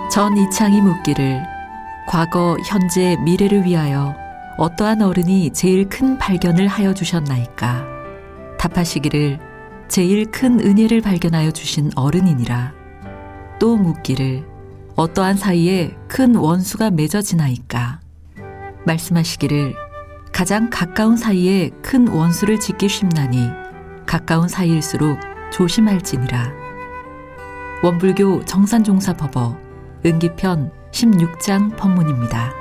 전 이창이 묻기를 과거, 현재, 미래를 위하여 어떠한 어른이 제일 큰 발견을 하여 주셨나이까? 답하시기를 제일 큰 은혜를 발견하여 주신 어른이니라. 또 묻기를 어떠한 사이에 큰 원수가 맺어지나이까? 말씀하시기를 가장 가까운 사이에 큰 원수를 짓기 쉽나니 가까운 사이일수록 조심할지니라. 원불교 정산종사법어 은기편 16장 법문입니다.